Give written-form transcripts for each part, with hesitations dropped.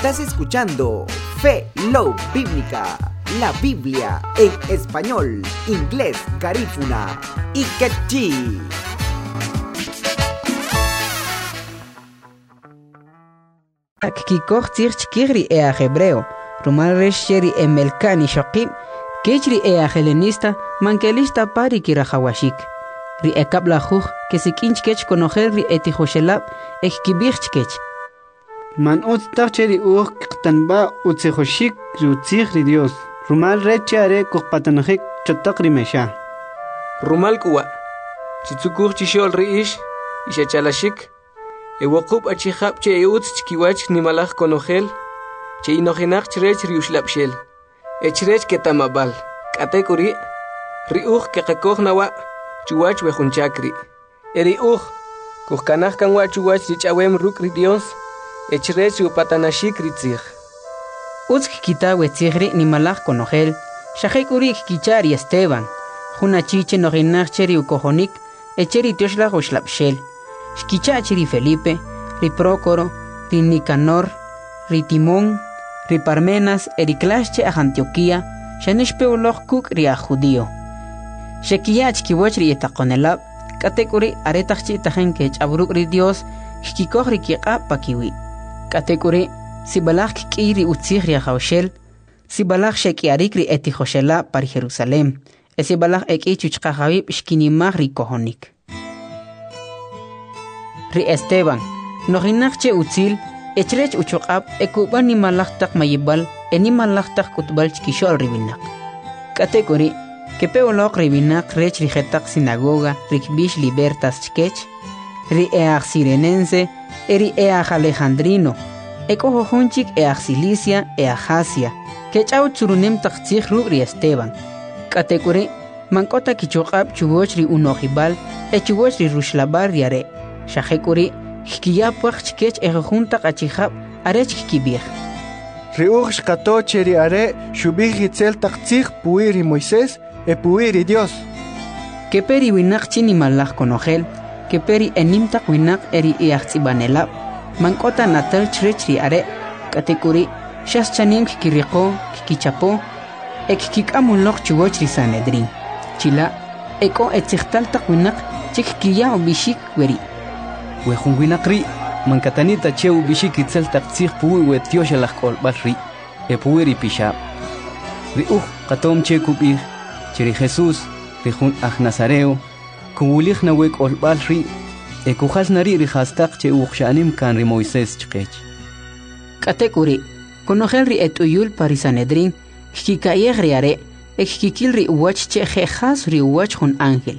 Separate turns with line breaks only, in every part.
Estás escuchando Fe Love Bíblica, la Biblia en español, inglés, garífuna y quechí.
Kikochtir chikiri ea hebreo, rumal resheri emelkani shokib, kechri ea helenista, mankelista pari kirahawashik. Ri ekabla juj, kesikinchkech konojer ri etijoshelab, ekibirchkech.
Man utstacheri qtanba utsejoshik rutzigri Dios. Rumal rechare kokpatanajik chotakri mesha.
Rumal kuwa, chitsukur chishol riish, ishachalashik. Ewakub achihab che eutz chkiwach nimalach konogel, che inojenach chrech riushlapshel. Echrech ketamabal, katekuri, riuch kekakog nawa, chuwach wejunchakri. Eriuch, kuhkanach kanwa chuwach richawem rukri Dios, echrech upatanashik ritzig.
Utz kikita wetzigri nimalach konogel, shahekuri kikichari Esteban, junachiche nojenach cheri ukojonik, echeri tioslach ushlapshel. Shkichachiri Felipe, ri Prócoro, ri Nicanor, ri Timón, ri Parmenas, ericlasche a Antioquía, shanishpeoloch kuk ri a judío. Shekiyach kiwach ri etakonelab, katekuri aretachchi tajen kech abruk ri Dios, shkikoch ri kiqa pakiwi. Katekuri, sibalach kiki ri utzig ri a jaushel, sibalach shekiarik ri etijoshela par Jerusalem, esibalach eki chuchkajabib shkinimach ri kohonik. Ri Esteban, noginachche utzil, echrech uchoqab, ekuban ni malachtak mayibal, malachtak kutbal chkishol ribinak. Kategori, kepeolok ribinak rech rijetak sinagoga, rikbish libertas chkech, ri each sirenense, eri each alejandrino, ekojohunchik each Cilicia, each Asia, kechau tsurunem taktzich ri Esteban. Kategori, mankota kichoqab chuboch ri unojibal, echuboch ri rushlabar riare. Shahekuri, Hkiyapuach chkech ejunta achihab, arech kibir.
Riuch kato cheri are, shubig hitzel taktzig puiri Moisés, puiri Dios.
Keperi winak chini malach konogel, keperi enimtak winak eri iachzibanelab, mankota natal chrechrri are, katekuri, shas chanim kikiriko, kikichapo, kikamunloch chugochri Sanedrin. Chila, eko etzichtaltak winak, chikkiya bishik weri.
Wejunguinakri, mankatanita cheu bishikitzel taktzig puwi wetioshalach kolbalri, puwiri pishab. Riuch katom chekubig, cheri Jesús, rijun Nazareo, kubulich na wek olbalri, kujas nari rijastak cheuch shanim kan ri Moisés chkech.
Katekuri, konogel ri etuyul pari Sanedrin, hkikayeg riare, hkikil ri uwach che jejas ri uwach jun ángel.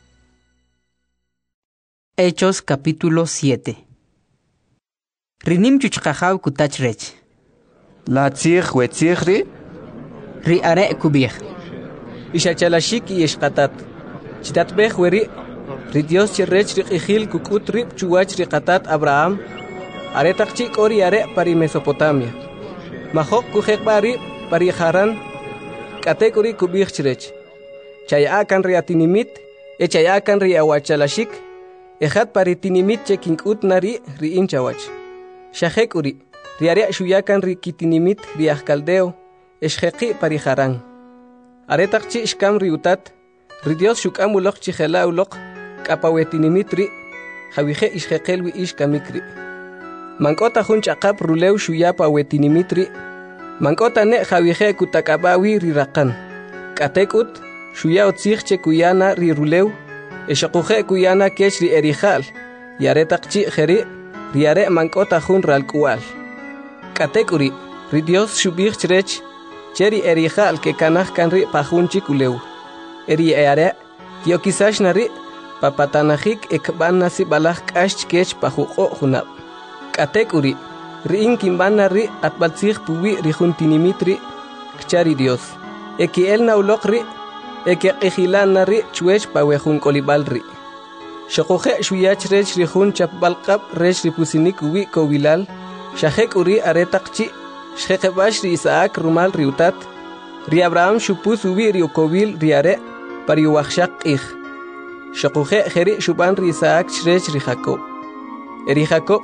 Hechos capítulo 7. Rinim chuchkajaw kutachrech.
La tzig wetzigri?
Ri are kubig.
Ishachalashik y eshkatat. Chitatbech weri, ri Dios chirrech ri ijil kukut rip chuwach ri katat Abraham, are takchik ori are pari Mesopotamia. Mahok kujek bari pari Haran, katek ori kubig chirech. Chayakan ri atinimit, chayakan ri awachalashik, ejat paritinimit chekinkut nari ri inchawach. Shahek uri, riaria shuyakan ri kitinimit ri ahkaldeo, eshjeki pariharan. Aretakchi shkam ri utat, ri Dios shukamulok chihela ulok, kapawetinimit ri, hawije ishjekelwi ishkamikri. Mankota hunchakap ruleu shuyapa wetinimit ri, mankota ne hawije kutakabawi ri rakan. Katekut, shuya otzich kuyana ri ruleu, Eshakuje kuyana kech ri erijal, yare takchi jeri, riare mankota jun ralkual. Katekuri, ri Dios shubig chrech, cheri erijal ke kanach kanri pajunchi kuleu. Eri eare, tiokisash nari, papatanajik ekban nasi balach kash kech pajuko junab. Katekuri, ri inkimban nari atbalzig puwi ri juntinimitri, kchari Dios. Eki el naulokri, eke ejilan nari chuech pawejun kolibalri. Shokoje shuyach rech rihun chapbalkap rech ripusinik wi kovilal, shahek uri aretakchi, shhekebash ri Isaac rumal riutat, ri Abraham shupus uwi riukovil riare, pariuachshak ich. Shokoje jeri shuban ri Isaac rech ri Jacob. Eri Jacob